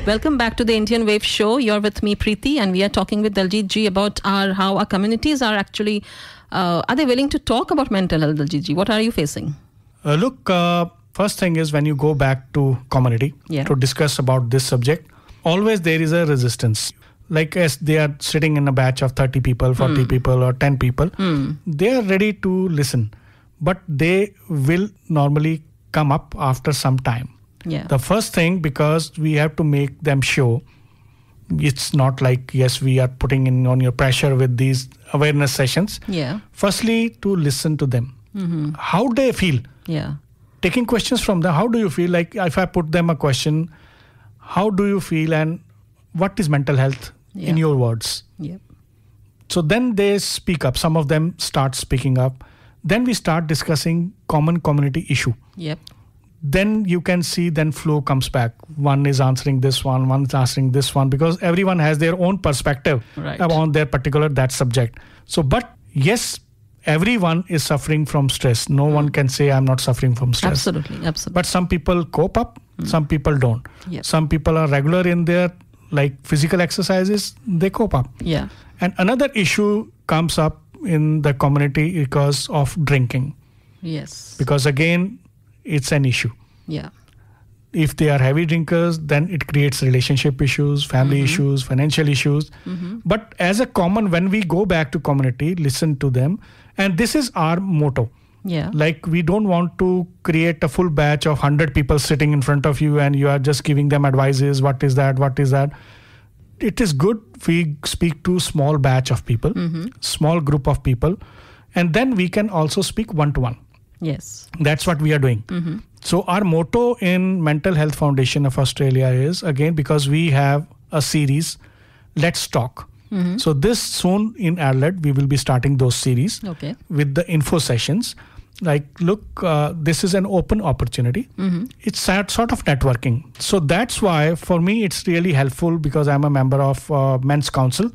Welcome back to the Indian Wave Show. You're with me, Preeti, and we are talking with Daljit ji about how our communities are actually, are they willing to talk about mental health, Daljit ji? What are you facing? First thing is when you go back to community to discuss about this subject, always there is a resistance. Like as they are sitting in a batch of 30 people, 40 people or 10 people, they are ready to listen. But they will normally come up after some time. Yeah. The first thing, because we have to make them show, it's not like, yes, we are putting in on your pressure with these awareness sessions. Yeah. Firstly, to listen to them. How they feel. Yeah. Taking questions from them. How do you feel? Like if I put them a question, how do you feel and what is mental health in your words? Yep. So then they speak up. Some of them start speaking up. Then we start discussing common community issue. Yep. Then you can see then flow comes back. One is answering this one is answering this one, because everyone has their own perspective on their particular that subject. So, but yes, everyone is suffering from stress. No one can say I'm not suffering from stress. Absolutely. But some people cope up, some people don't. Yep. Some people are regular in their like physical exercises, they cope up. Yeah. And another issue comes up in the community because of drinking. Yes. Because again, it's an issue. Yeah. If they are heavy drinkers, then it creates relationship issues, family issues, financial issues. But as a common, when we go back to community, listen to them. And this is our motto. Yeah. Like we don't want to create a full batch of 100 people sitting in front of you and you are just giving them advices. What is that? What is that? It is good we speak to small batch of people, small group of people. And then we can also speak one-to-one. Yes. That's what we are doing. So our motto in Mental Health Foundation of Australia is, again, because we have a series, Let's Talk. So this soon in Adelaide, we will be starting those series with the info sessions. Like, look, this is an open opportunity. It's sort of networking. So that's why for me, it's really helpful because I'm a member of Men's Council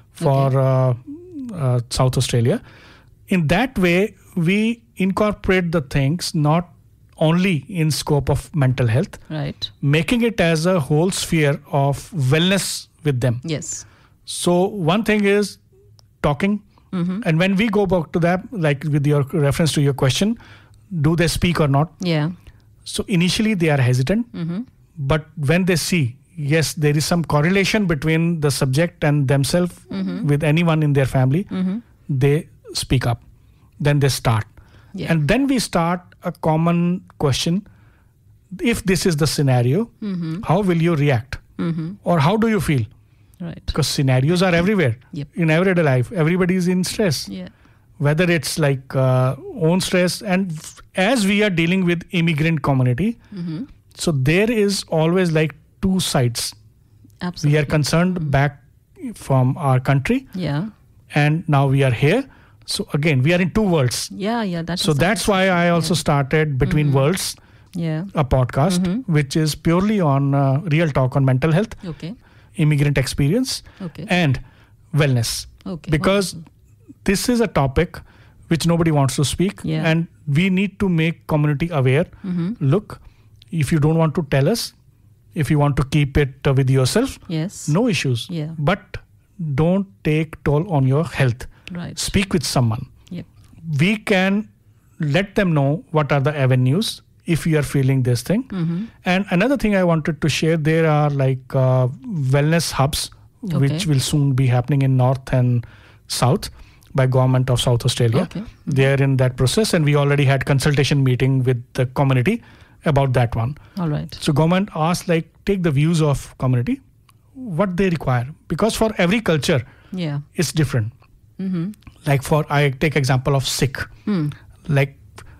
for South Australia. In that way, we incorporate the things not only in scope of mental health, making it as a whole sphere of wellness with them. Yes. So one thing is talking. And when we go back to that, like with your reference to your question, do they speak or not? Yeah. So initially they are hesitant, but when they see, yes, there is some correlation between the subject and themselves with anyone in their family, they speak up. Then they start. Yeah. And then we start a common question. If this is the scenario, how will you react? Or how do you feel? Right. Because scenarios are everywhere in everyday life. Everybody is in stress. Yeah. Whether it's like own stress. And as we are dealing with immigrant community, so there is always like two sides. Absolutely. We are concerned back from our country. Yeah. And now we are here. So again, we are in two worlds. Yeah. That's why I also started Between Worlds, a podcast, which is purely on real talk on mental health, immigrant experience, and wellness. Because this is a topic which nobody wants to speak, and we need to make community aware. Look, if you don't want to tell us, if you want to keep it with yourself, no issues. But don't take toll on your health. Right. Speak with someone. Yep. We can let them know what are the avenues if you are feeling this thing. And another thing I wanted to share, there are like wellness hubs, which will soon be happening in North and South by Government of South Australia. They are in that process, and we already had consultation meeting with the community about that one. All right. So government asked, like, take the views of community, what they require, because for every culture, it's different. Like I take example of Sikh, like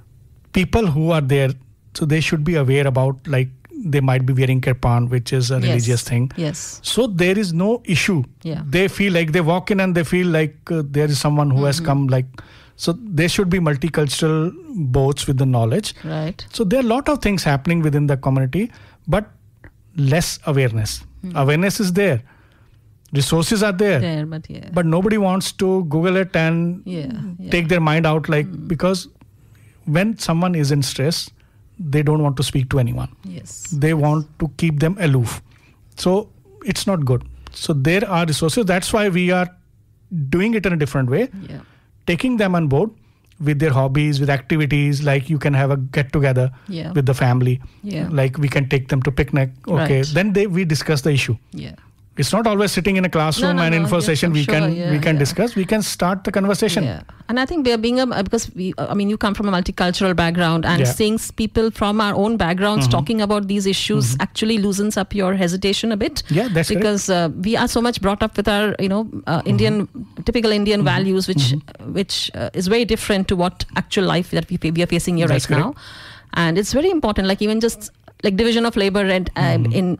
people who are there, so they should be aware about, like, they might be wearing kirpan, which is a religious thing. Yes. So there is no issue. They feel like they walk in and they feel like there is someone who has come, like, so there should be multicultural boats with the knowledge. Right. So there are a lot of things happening within the community, but less awareness. Awareness is there. Resources are there. But nobody wants to Google it and take their mind out, like, because when someone is in stress, they don't want to speak to anyone. Yes. They want to keep them aloof. So it's not good. So there are resources. That's why we are doing it in a different way, taking them on board with their hobbies, with activities, like you can have a get together with the family. Like we can take them to picnic. Okay. Right. Then we discuss the issue. It's not always sitting in a classroom and info session. We can discuss. We can start the conversation. And I think we are because you come from a multicultural background, and seeing people from our own backgrounds talking about these issues actually loosens up your hesitation a bit. Yeah, that's because we are so much brought up with our typical Indian values, which is very different to what actual life that we are facing here right now. And it's very important, like even just like division of labor and in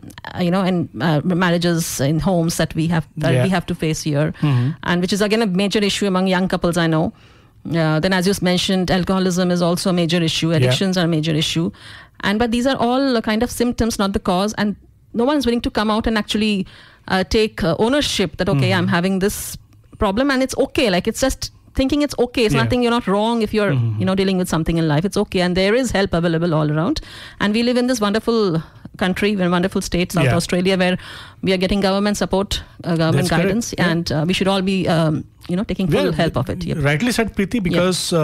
marriages in homes that we have to face here, and which is again a major issue among young couples, I know. Then, as you mentioned, alcoholism is also a major issue. Addictions are a major issue, but these are all kind of symptoms, not the cause. And no one is willing to come out and actually take ownership that I'm having this problem, and it's okay. Like it's just thinking it's okay. It's nothing. You're not wrong if you're dealing with something in life. It's okay, and there is help available all around. And we live in this wonderful country, in wonderful state, South Australia, where we are getting government support, government guidance, and we should all be taking full help of it. Rightly said, Preeti, because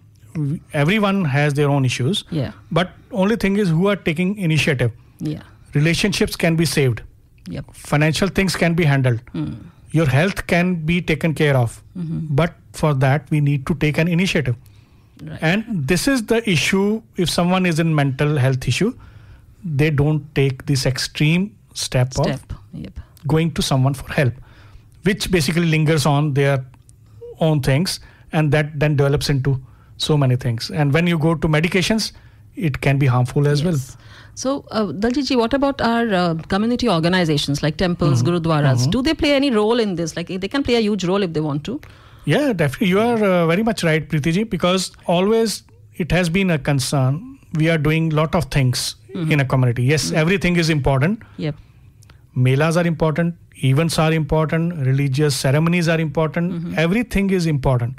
everyone has their own issues. But only thing is who are taking initiative. Relationships can be saved. Financial things can be handled. Your health can be taken care of. But for that, we need to take an initiative. And this is the issue. If someone is in mental health issue, they don't take this extreme step of going to someone for help, which basically lingers on their own things, and that then develops into so many things. And when you go to medications, it can be harmful as well. So, Daljit ji, what about our community organizations like temples, gurudwaras? Do they play any role in this? Like they can play a huge role if they want to. Yeah, definitely. You are very much right, Preeti ji, because always it has been a concern. We are doing a lot of things in a community. Yes, everything is important. Melas are important. Events are important. Religious ceremonies are important. Everything is important.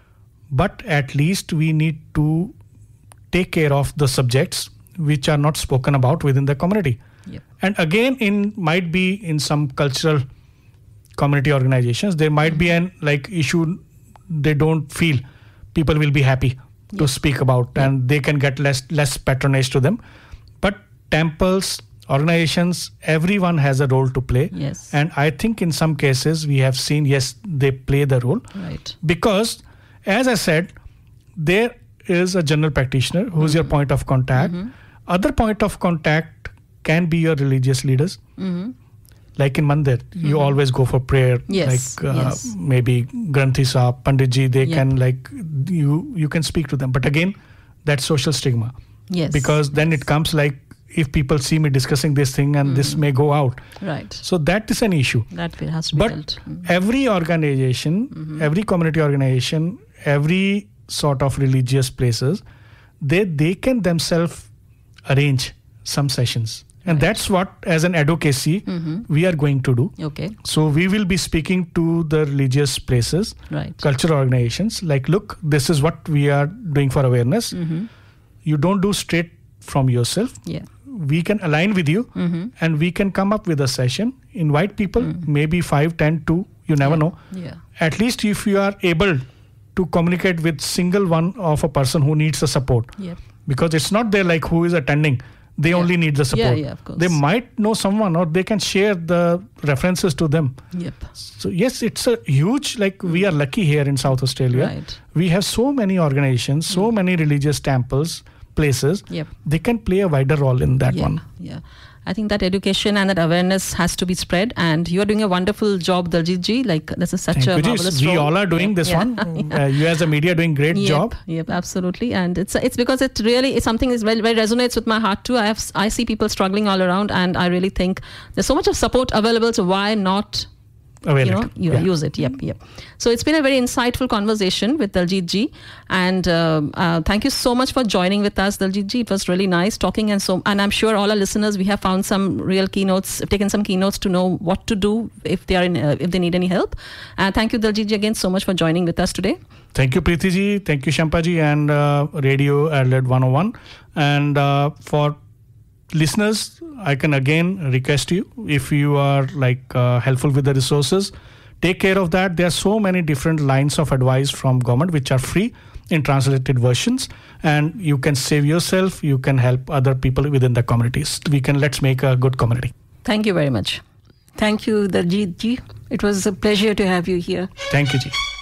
But at least we need to take care of the subjects which are not spoken about within the community. And again, might be in some cultural community organizations, there might be an issue they don't feel people will be happy to speak about, and they can get less patronage to them. But temples, organizations, everyone has a role to play. And I think in some cases we have seen, they play the role. Because as I said, there is a general practitioner who's your point of contact. Other point of contact can be your religious leaders. Like in Mandir, you always go for prayer. Maybe Granthi Saab, Pandit Ji, they can you can speak to them. But again, that's social stigma. Because then it comes like, if people see me discussing this thing and this may go out. So that is an issue. That has to be dealt. Every organization, every community organization, every sort of religious places, they can themselves arrange some sessions. And that's what, as an advocacy, we are going to do. So we will be speaking to the religious places, cultural organizations, like, look, this is what we are doing for awareness. You don't do straight from yourself. We can align with you, and we can come up with a session, invite people, maybe 5, 10, 2, you never know. At least if you are able to communicate with single one of a person who needs the support. Because it's not there like who is attending. They only need the support. Of course. They might know someone, or they can share the references to them. So yes, it's a huge, we are lucky here in South Australia. We have so many organizations, so many religious temples, places. They can play a wider role in that one. I think that education and that awareness has to be spread, and you are doing a wonderful job, Daljit ji. Like, this is such a marvelous role. We all are doing this one. You as a media doing great job. Absolutely. And it's because it really is something that very resonates with my heart too. I see people struggling all around, and I really think there's so much of support available. So why not? Use it. So it's been a very insightful conversation with Daljit ji, and thank you so much for joining with us, Daljit ji. It was really nice talking, and I'm sure all our listeners, we have found some real keynotes, taken some keynotes to know what to do if they are if they need any help. Thank you, Daljit ji, again so much for joining with us today. Thank you, Preeti ji. Thank you, Shampa ji, and Radio Adelaide 101, and for listeners, I can again request you, if you are helpful with the resources, take care of that. There are so many different lines of advice from government which are free in translated versions, and you can save yourself, you can help other people within the communities. Let's make a good community. Thank you very much. Thank you, Daljit ji. It was a pleasure to have you here. Thank you, ji.